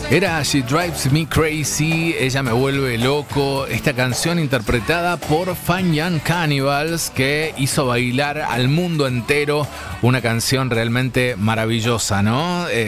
Era She Drives Me Crazy, Ella Me Vuelve Loco, esta canción interpretada por Fine Young Cannibals que hizo bailar al mundo entero, una canción realmente maravillosa, ¿no?